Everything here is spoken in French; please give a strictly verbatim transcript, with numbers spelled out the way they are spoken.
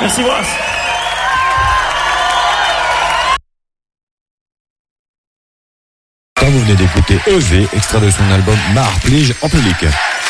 Merci, Brass. Quand vous venez d'écouter Oser, extrait de son album Mar Plige en public.